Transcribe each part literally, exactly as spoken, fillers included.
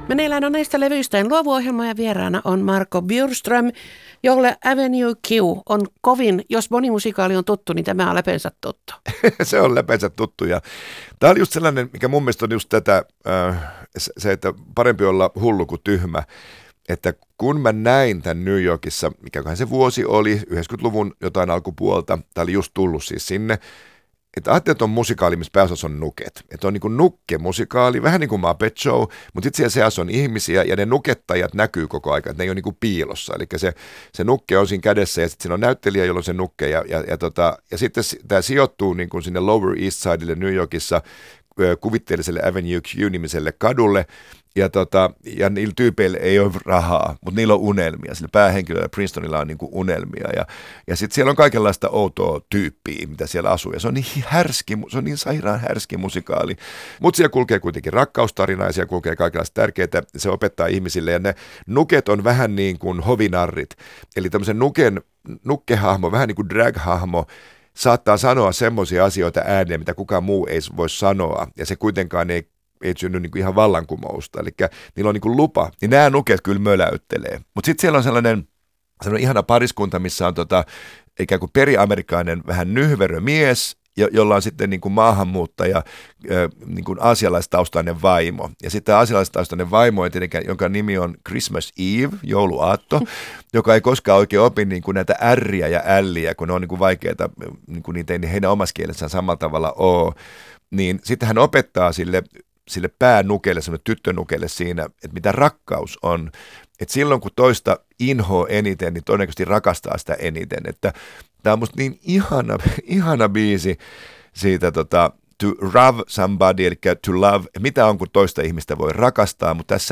Meneillään on näistä levyistä luovuohjelma ja vieraana on Marco Bjurström, jolle Avenue Q on kovin, jos monimusikaali on tuttu, niin tämä on läpeensä tuttu. Se on läpeensä tuttu ja tämä oli just sellainen, mikä mun mielestä on just tätä, äh, se, että parempi olla hullu kuin tyhmä. Että kun mä näin tämän New Yorkissa, mikäköhän se vuosi oli, yhdeksänkymmentäluvun jotain alkupuolta, tämä oli just tullut siis sinne, että ajattelin, että on musikaali, missä pääosassa on nuket. Että on niin kuin nukke-musikaali, vähän niin kuin Muppet Show, mutta sitten siellä seassa on ihmisiä ja ne nukettajat näkyy koko ajan, että ne ei ole niin kuin piilossa. Eli se, se nukke on siinä kädessä ja sitten siinä on näyttelijä, jolla on se nukke. Ja, ja, ja, tota, ja sitten tämä sijoittuu niin kuin sinne Lower East Sidelle New Yorkissa kuvitteelliselle Avenue Q-nimiselle kadulle. Ja, tota, ja niillä tyypeillä ei ole rahaa, mutta niillä on unelmia. Sillä päähenkilöllä Princetonilla on niinku unelmia. Ja, ja sitten siellä on kaikenlaista outoa tyyppiä, mitä siellä asuu. Ja se on niin härski, se on niin sairaan härski musikaali. Mutta siellä kulkee kuitenkin rakkaustarina ja siellä kulkee kaikenlaista tärkeää. Se opettaa ihmisille. Ja ne nuket on vähän niin kuin hovinarrit. Eli tämmöisen nuken, nukkehahmo, vähän niin kuin drag-hahmo, saattaa sanoa semmoisia asioita ääneen, mitä kukaan muu ei voi sanoa. Ja se kuitenkaan ei ei synny niin kuin ihan vallankumousta, eli niillä on niin kuin lupa, niin nämä nuket kyllä möläyttelee. Mutta sitten siellä on sellainen, sellainen ihana pariskunta, missä on tota, ikään kuin periamerikainen vähän nyhverö mies, jo- jolla on sitten niin kuin maahanmuuttaja, äh, niin kuin aasialaistaustainen vaimo. Ja sitten aasialaistaustainen vaimo, jonka nimi on Christmas Eve, jouluaatto, joka ei koskaan oikein opi niin kuin näitä ärriä ja älliä, kun ne on niin kuin vaikeita, niin kuin niitä ei heidän omassa kielessään samalla tavalla ole. Niin sitten hän opettaa sille sille päänukelle, semmoinen tyttönukelle siinä, että mitä rakkaus on. Että silloin kun toista inhoa eniten, niin todennäköisesti rakastaa sitä eniten. Että tämä on musta niin ihana, ihana biisi siitä tota, to love somebody, eli to love, mitä on kun toista ihmistä voi rakastaa, mutta tässä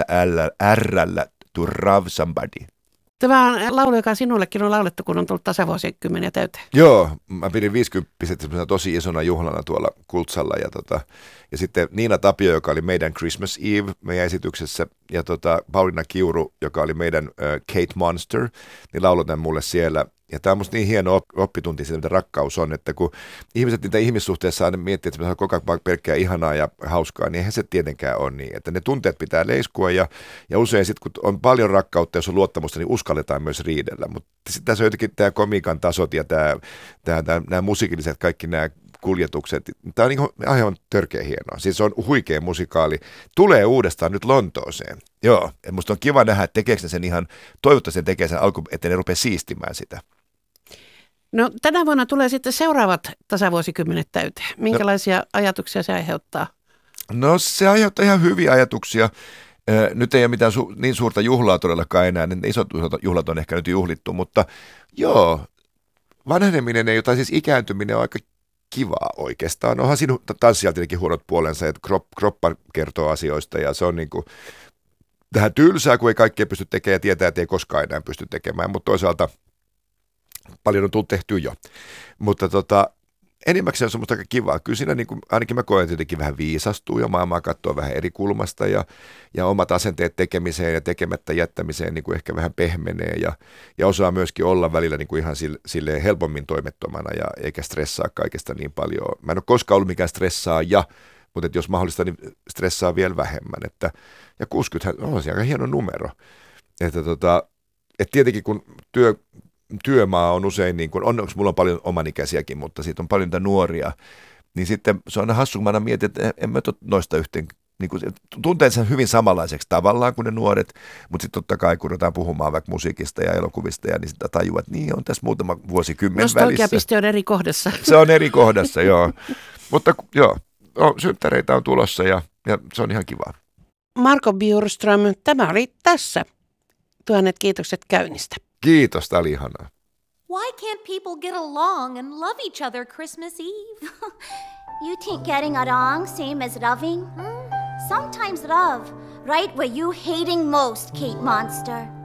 R-llä to love somebody. Tämä on laulu, joka sinullekin on laulettu, kun on tullut tasavuosikymmeniä täyteen. Joo, mä pidin viisikymppiset tosi isona juhlana tuolla Kultsalla. Ja, tota, ja sitten Niina Tapio, joka oli meidän Christmas Eve meidän esityksessä, ja tota, Pauliina Kiuru, joka oli meidän äh, Kate Monster, niin laulotaan mulle siellä. Ja tämä on musta niin hieno oppitunti siitä, mitä rakkaus on, että kun ihmiset niitä ihmissuhteessa aina miettii, että se on koko ajan pelkkää ihanaa ja hauskaa, niin eihän se tietenkään ole niin. Että ne tunteet pitää leiskua ja, ja usein sitten kun on paljon rakkautta, jos on luottamusta, niin uskalletaan myös riidellä. Mutta sitten tässä on jotenkin tämä komiikan tasot ja tämä, tämä, tämä, nämä musiikilliset, kaikki nämä kuljetukset. Tämä on niin aivan törkeä hienoa. Siis se on huikea musikaali. Tulee uudestaan nyt Lontooseen. Joo, ja musta on kiva nähdä, että tekeekö ne sen ihan, toivottavasti sen tekee sen alku, että ne rupeaa siistimään sitä. No tänä vuonna tulee sitten seuraavat tasavuosikymmenet täyteen. Minkälaisia no, ajatuksia se aiheuttaa? No se aiheuttaa ihan hyviä ajatuksia. Nyt ei ole mitään su- niin suurta juhlaa todellakaan enää. Ne isot juhlat on ehkä nyt juhlittu, mutta joo, vanheneminen ei, tai siis ikääntyminen on aika kivaa oikeastaan. Onhan siinä tanssijalla tietenkin huonot puolensa, että krop, kroppa kertoo asioista ja se on niin kuin tähän tylsää, kun ei kaikkea pysty tekemään ja tietää, että ei koskaan enää pysty tekemään, mutta toisaalta paljon on tullut tehtyä jo. Mutta tota, enimmäkseen se on musta aika kivaa. Kyllä siinä niin kuin, ainakin mä koen jotenkin vähän viisastuu ja maailmaa katsoo vähän eri kulmasta ja, ja omat asenteet tekemiseen ja tekemättä jättämiseen niin kuin ehkä vähän pehmenee ja, ja osaa myöskin olla välillä niin kuin ihan sille, sille helpommin toimettomana ja eikä stressaa kaikesta niin paljon. Mä en ole koskaan ollut mikään stressaaja, mutta jos mahdollista, niin stressaa vielä vähemmän. Että, ja kuusikymmentä on se aika hieno numero. Että tota, et tietenkin kun työ, työmaa on usein, niin kuin, onneksi mulla on paljon omanikäisiäkin, mutta siitä on paljon niitä nuoria, niin sitten se on hassu, kun mä aina mietin, että en mä noista yhteen, niin kuin, tuntee sen hyvin samanlaiseksi tavallaan kuin ne nuoret, mutta sitten totta kai kun ruvetaan puhumaan vaikka musiikista ja elokuvista, ja niin sitä tajuaa, että niin on tässä muutama vuosikymmen välissä. Nostalgiapiste on eri kohdassa. Se on eri kohdassa, joo. Mutta joo, no, synttäreitä on tulossa ja, ja se on ihan kivaa. Marco Bjurström, tämä oli tässä. Tuhannet kiitokset käynnistä. Kiitos, tämä oli ihanaa. Why can't people get along and love each other Christmas Eve? You think getting along same as loving? Hmm? Sometimes love, right where you hating most, Kate Monster.